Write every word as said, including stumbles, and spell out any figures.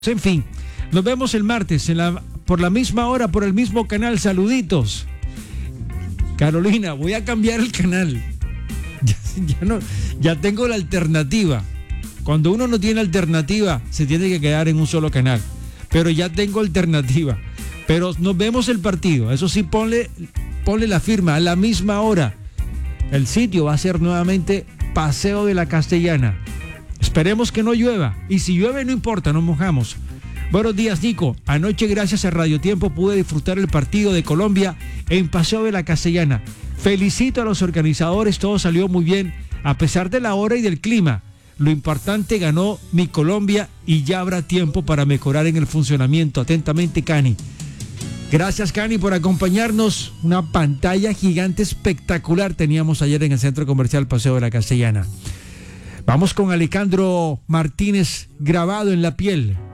En fin, nos vemos el martes en la, por la misma hora, por el mismo canal. Saluditos. Carolina, voy a cambiar el canal. Ya, ya, no, ya tengo la alternativa. Cuando uno no tiene alternativa, se tiene que quedar en un solo canal. Pero ya tengo alternativa. Pero nos vemos el partido. Eso sí, ponle, ponle la firma a la misma hora. El sitio va a ser nuevamente Paseo de la Castellana. Esperemos que no llueva. Y si llueve, no importa, nos mojamos. Buenos días, Nico. Anoche, gracias a Radio Tiempo, pude disfrutar el partido de Colombia en Paseo de la Castellana. Felicito a los organizadores, todo salió muy bien, a pesar de la hora y del clima. Lo importante, ganó mi Colombia y ya habrá tiempo para mejorar en el funcionamiento. Atentamente, Cani. Gracias, Cani, por acompañarnos. Una pantalla gigante espectacular teníamos ayer en el Centro Comercial Paseo de la Castellana. Vamos con Alejandro Martínez, Grabado en la Piel.